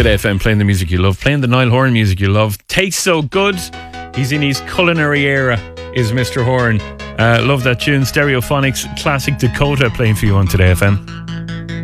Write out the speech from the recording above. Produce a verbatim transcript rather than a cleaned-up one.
Today F M, playing the music you love, playing the Niall Horan music you love. Tastes so good. He's in his culinary era, is Mister Horan. Uh, love that tune. Stereophonics classic Dakota playing for you on Today F M.